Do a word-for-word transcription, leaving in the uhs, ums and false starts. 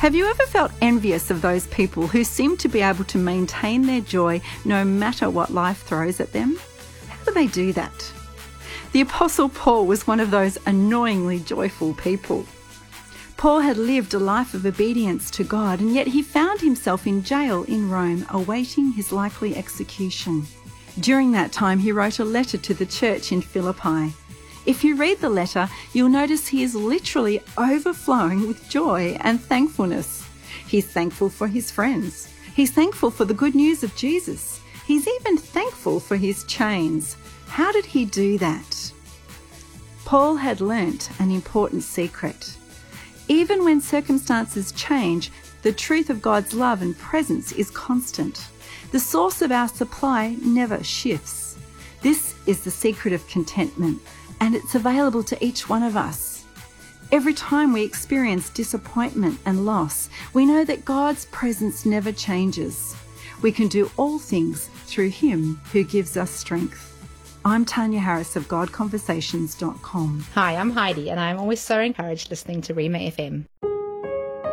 Have you ever felt envious of those people who seem to be able to maintain their joy no matter what life throws at them? How do they do that? The Apostle Paul was one of those annoyingly joyful people. Paul had lived a life of obedience to God, and yet he found himself in jail in Rome, awaiting his likely execution. During that time, he wrote a letter to the church in Philippi. If you read the letter, you'll notice he is literally overflowing with joy and thankfulness. He's thankful for his friends. He's thankful for the good news of Jesus. He's even thankful for his chains. How did he do that? Paul had learnt an important secret. Even when circumstances change, the truth of God's love and presence is constant. The source of our supply never shifts. This is the secret of contentment, and it's available to each one of us. Every time we experience disappointment and loss, we know that God's presence never changes. We can do all things through Him who gives us strength. I'm Tanya Harris of God Conversations dot com. Hi, I'm Heidi, and I'm always so encouraged listening to Rhema F M.